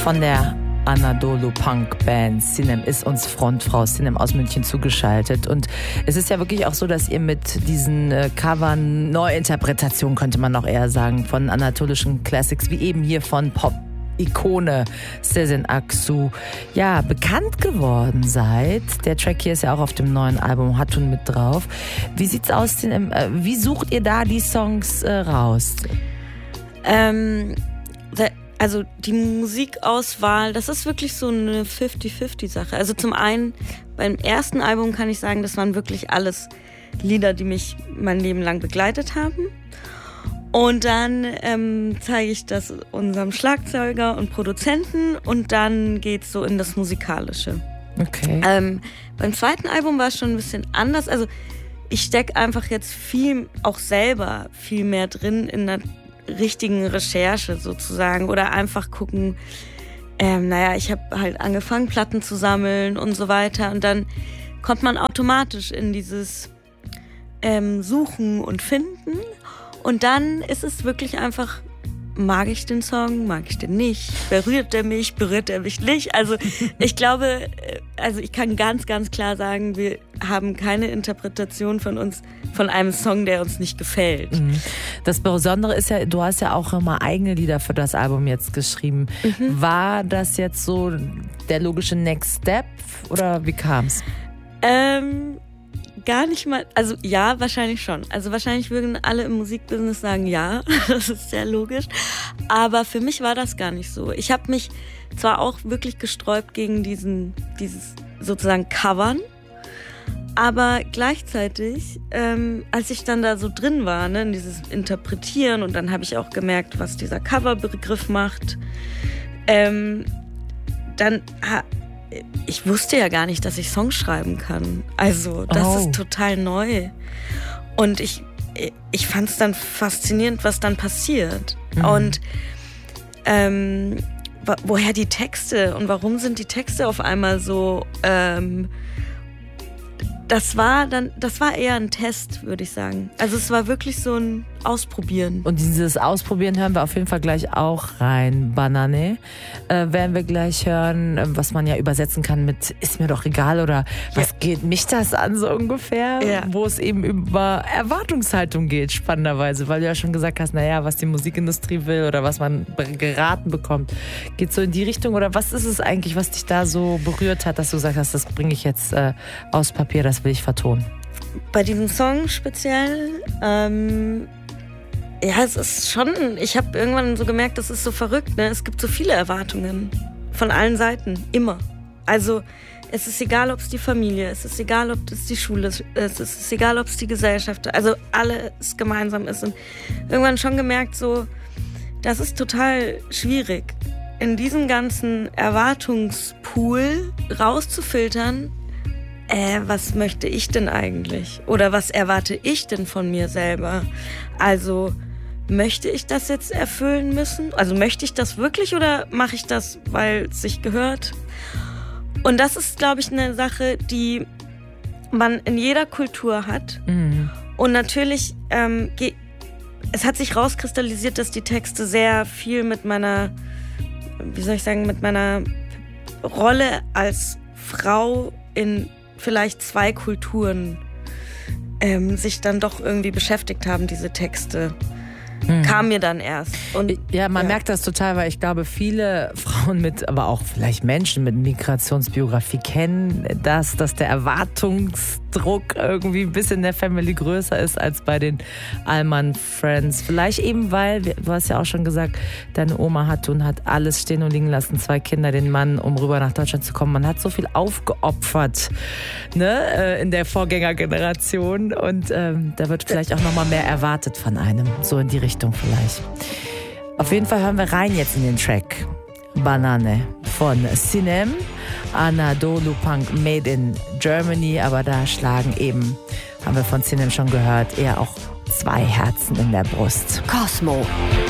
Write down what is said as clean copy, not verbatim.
von der Anadolu Punk Band Sinem ist uns Frontfrau Sinem aus München zugeschaltet. Und es ist ja wirklich auch so, dass ihr mit diesen Covern, Neuinterpretationen könnte man auch eher sagen, von anatolischen Classics, wie eben hier von Pop-Ikone Sezen Aksu, ja, bekannt geworden seid. Der Track hier ist ja auch auf dem neuen Album Hatun mit drauf. Wie sieht's aus? Wie sucht ihr da die Songs raus? Also die Musikauswahl, das ist wirklich so eine 50-50-Sache. Also zum einen, beim ersten Album kann ich sagen, das waren wirklich alles Lieder, die mich mein Leben lang begleitet haben. Und dann zeige ich das unserem Schlagzeuger und Produzenten und dann geht's so in das Musikalische. Okay. Beim zweiten Album war es schon ein bisschen anders. Also ich stecke einfach jetzt auch selber viel mehr drin in der richtigen Recherche sozusagen oder einfach gucken, ich habe halt angefangen, Platten zu sammeln und so weiter und dann kommt man automatisch in dieses Suchen und Finden und dann ist es wirklich einfach, mag ich den Song, mag ich den nicht, berührt er mich nicht, also ich glaube, ich kann ganz, ganz klar sagen, wir haben keine Interpretation von uns, von einem Song, der uns nicht gefällt. Das Besondere ist ja, du hast ja auch immer eigene Lieder für das Album jetzt geschrieben. War das jetzt so der logische Next Step oder wie kam's? Gar nicht mal, also ja, wahrscheinlich schon. Also wahrscheinlich würden alle im Musikbusiness sagen, ja, das ist sehr logisch. Aber für mich war das gar nicht so. Ich habe mich zwar auch wirklich gesträubt gegen dieses sozusagen Covern, aber gleichzeitig, als ich dann da so drin war, ne, in dieses Interpretieren und dann habe ich auch gemerkt, was dieser Coverbegriff macht, ich wusste ja gar nicht, dass ich Songs schreiben kann. Also das ist total neu. Und ich fand es dann faszinierend, was dann passiert. Und woher die Texte und warum sind die Texte auf einmal so... Das war eher ein Test, würde ich sagen. Also es war wirklich so ein Ausprobieren. Und dieses Ausprobieren hören wir auf jeden Fall gleich auch rein. Banane werden wir gleich hören, was man ja übersetzen kann mit ist mir doch egal oder was geht mich das an so ungefähr. Ja. Wo es eben über Erwartungshaltung geht, spannenderweise. Weil du ja schon gesagt hast, was die Musikindustrie will oder was man geraten bekommt. Geht so in die Richtung oder was ist es eigentlich, was dich da so berührt hat, dass du gesagt hast, das bringe ich jetzt aus Papier, das will ich vertonen? Bei diesem Song speziell, es ist schon, ich habe irgendwann so gemerkt, das ist so verrückt, ne? Es gibt so viele Erwartungen von allen Seiten, immer. Also es ist egal, ob es die Familie ist, es ist egal, ob es die Schule ist, es ist egal, ob es die Gesellschaft, also alles gemeinsam ist. Und irgendwann schon gemerkt, so, das ist total schwierig, in diesem ganzen Erwartungspool rauszufiltern, was möchte ich denn eigentlich? Oder was erwarte ich denn von mir selber? Also, möchte ich das jetzt erfüllen müssen? Also, möchte ich das wirklich oder mache ich das, weil es sich gehört? Und das ist, glaube ich, eine Sache, die man in jeder Kultur hat. Und natürlich, es hat sich rauskristallisiert, dass die Texte sehr viel mit meiner Rolle als Frau in vielleicht 2 Kulturen sich dann doch irgendwie beschäftigt haben, diese Texte. Kam mir dann erst. Und, man merkt das total, weil ich glaube, viele Frauen aber auch vielleicht Menschen mit Migrationsbiografie kennen das, dass der Erwartungsdruck irgendwie ein bisschen in der Family größer ist als bei den Allman Friends. Vielleicht eben, weil, du hast ja auch schon gesagt, deine Oma hat alles stehen und liegen lassen, 2 Kinder, den Mann, um rüber nach Deutschland zu kommen. Man hat so viel aufgeopfert, ne, in der Vorgängergeneration und da wird vielleicht auch nochmal mehr erwartet von einem, so in die Richtung vielleicht. Auf jeden Fall hören wir rein jetzt in den Track Banane von Sinem, Anadolu Punk Made in Germany, aber da schlagen eben, haben wir von Sinem schon gehört, eher auch 2 Herzen in der Brust. Cosmo.